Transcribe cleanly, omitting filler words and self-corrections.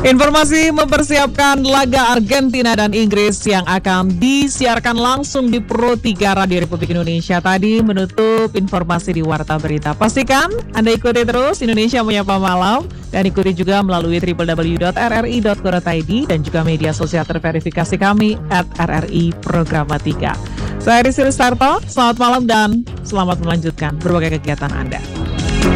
Informasi mempersiapkan laga Argentina dan Inggris yang akan disiarkan langsung di Pro 3 Radio Republik Indonesia tadi menutup informasi di Warta Berita. Pastikan Anda ikuti terus Indonesia Menyapa Malam dan ikuti juga melalui www.rri.co.id dan juga media sosial terverifikasi kami @RRI Programatika. Saya Rizky Listarto, selamat malam dan selamat melanjutkan berbagai kegiatan Anda.